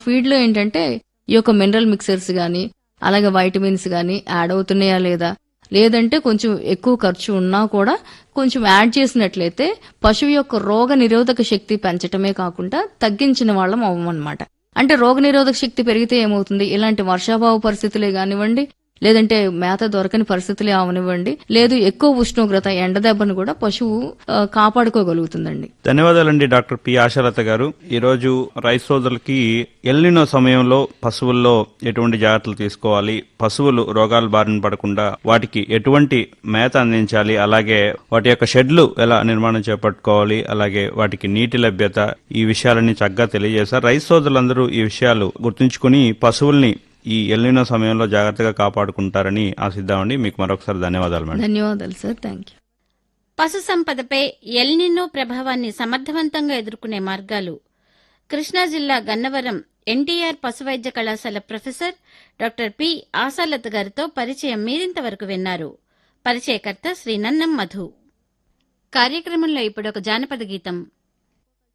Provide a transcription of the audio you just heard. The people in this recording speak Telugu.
ఫీడ్లో ఏంటంటే ఈ యొక్క మినరల్ మిక్సర్స్ గాని, అలాగే వైటమిన్స్ గాని యాడ్ అవుతున్నాయా లేదా, లేదంటే కొంచెం ఎక్కువ ఖర్చు ఉన్నా కూడా కొంచెం యాడ్ చేసినట్లయితే పశువు యొక్క రోగ నిరోధక శక్తి పెంచటమే కాకుండా తగ్గించిన వాళ్ళం అవ్వమన్నమాట. అంటే రోగ నిరోధక శక్తి పెరిగితే ఏమవుతుంది, ఇలాంటి వర్షాభావ పరిస్థితులే కానివ్వండి, లేదంటే మేత దొరకని పరిస్థితులే అవనివ్వండి, లేదు ఎక్కువ ఉష్ణోగ్రత ఎండ దెబ్బను కూడా పశువు కాపాడుకోగలుగుతుందండి. ధన్యవాదాలండి డాక్టర్ పి ఆశాలత గారు. ఈరోజు రైతు సోదరులకి ఎల్నినో సమయంలో పశువుల్లో ఎటువంటి జాగ్రత్తలు తీసుకోవాలి, పశువులు రోగాల బారిన పడకుండా వాటికి ఎటువంటి మేత అందించాలి, అలాగే వాటి యొక్క షెడ్లు ఎలా నిర్మాణం చేపట్టుకోవాలి, అలాగే వాటికి నీటి లభ్యత, ఈ విషయాలన్నీ చక్కగా తెలియజేశారు. రైతు సోదరులందరూ ఈ విషయాలు గుర్తుంచుకుని పశువుల్ని ఈ ఎల్నినో సమయంలో జాగ్రత్తగా కాపాడుకుంటారని ఆశిద్దామండి. మీకు మరొకసారి ధన్యవాదాలు మేడం. ధన్యవాదాలు సార్. Thank you. పశు సంపదపై ఎల్నినో ప్రభావాన్ని సమర్థవంతంగా ఎదుర్కొనే మార్గాలు కృష్ణా జిల్లా గన్నవరం ఎన్టీఆర్ పశువైద్య కళాశాల ప్రొఫెసర్ డాక్టర్ పి ఆశాలత గారితో పరిచయం మీరింతవరకు విన్నారు. పరిచయకర్త శ్రీ నన్నం మధు. కార్యక్రమంలో ఇప్పుడొక జానపద గీతం.